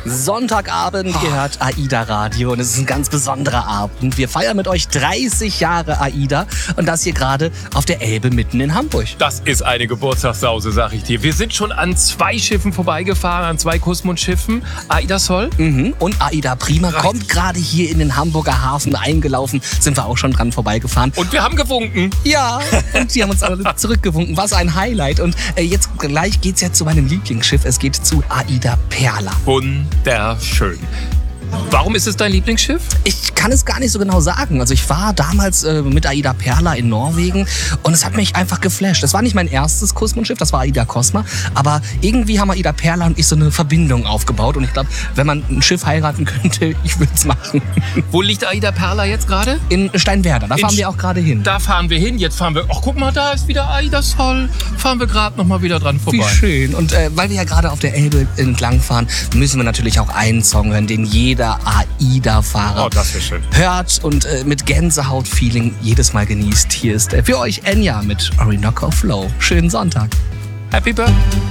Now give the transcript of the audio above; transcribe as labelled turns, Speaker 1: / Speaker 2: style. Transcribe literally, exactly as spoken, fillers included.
Speaker 1: Sonntagabend gehört AIDA Radio und es ist ein ganz besonderer Abend. Wir feiern mit euch dreißig Jahre AIDA und das hier gerade auf der Elbe mitten in Hamburg.
Speaker 2: Das ist eine Geburtstagssause, sag ich dir. Wir sind schon an zwei Schiffen vorbeigefahren, an zwei Kusmund-Schiffen. AIDA Sol.
Speaker 1: Mhm. Und AIDA Prima
Speaker 2: Richtig.
Speaker 1: Kommt gerade hier in den Hamburger Hafen eingelaufen. Sind wir auch schon dran vorbeigefahren.
Speaker 2: Und wir haben gewunken.
Speaker 1: Ja, und die haben uns alle zurückgewunken. Was ein Highlight. Und äh, jetzt gleich geht's ja zu meinem Lieblingsschiff. Es geht zu AIDA Perla.
Speaker 2: Wunderschön. Warum ist es dein Lieblingsschiff?
Speaker 1: Ich kann es gar nicht so genau sagen. Also ich war damals äh, mit AIDA Perla in Norwegen und es hat mich einfach geflasht. Das war nicht mein erstes Kusmund-Schiff, das war AIDA Cosma. Aber irgendwie haben AIDA Perla und ich so eine Verbindung aufgebaut. Und ich glaube, wenn man ein Schiff heiraten könnte, ich würde es machen.
Speaker 2: Wo liegt AIDA Perla jetzt gerade?
Speaker 1: In Steinwerder, da
Speaker 2: In
Speaker 1: fahren wir auch gerade hin.
Speaker 2: Da fahren wir hin. Jetzt fahren wir... Ach, guck mal, da ist wieder AIDA Sol. Fahren wir gerade noch mal wieder dran vorbei.
Speaker 1: Wie schön. Und äh, weil wir ja gerade auf der Elbe entlang fahren, müssen wir natürlich auch einen Song hören, den jeder AIDA-Fahrer
Speaker 2: Oh, das wäre schön.
Speaker 1: hört und äh, mit Gänsehaut-Feeling jedes Mal genießt. Hier ist äh, für euch Enya mit Orinoco Flow. Schönen Sonntag.
Speaker 2: Happy Birthday.